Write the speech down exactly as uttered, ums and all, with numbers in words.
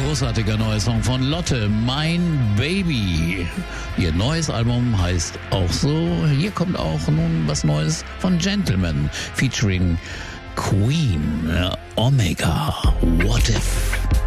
großartiger neuer Song von Lotte, Mein Baby. Ihr neues Album heißt auch so. Hier kommt auch nun was Neues von Gentleman featuring Queen, Omega, What If.